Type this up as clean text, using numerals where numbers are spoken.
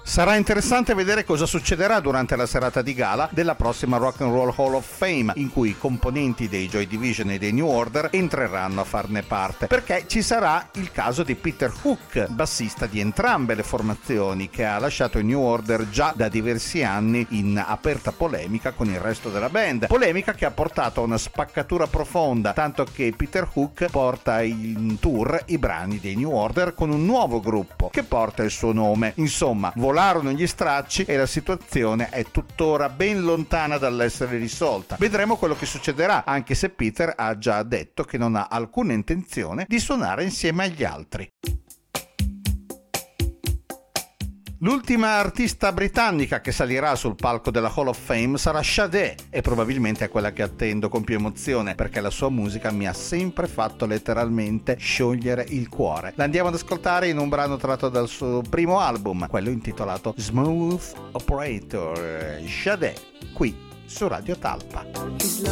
Sarà interessante vedere cosa succederà durante la serata di gala della prossima Rock and Roll Hall of Fame, in cui i componenti dei Joy Division e dei New Order entreranno a farne parte, perché ci sarà il caso di Peter Hook, bassista di entrambe le formazioni, che ha lasciato i New Order già da diversi anni in aperta polemica con il resto della band, polemica che ha portato a una spaccatura profonda, tanto che Peter Hook porta in tour i brani dei New Order con un nuovo gruppo che porta il suo nome. Insomma, volarono gli stracci e la situazione è tuttora ben lontana dall'essere risolta. Vedremo quello che succederà, anche se Peter ha già detto che non ha alcuna intenzione di suonare insieme agli altri. L'ultima artista britannica che salirà sul palco della Hall of Fame sarà Sade, e probabilmente è quella che attendo con più emozione, perché la sua musica mi ha sempre fatto letteralmente sciogliere il cuore. La andiamo ad ascoltare in un brano tratto dal suo primo album, quello intitolato Smooth Operator. Sade, qui su Radio Talpa.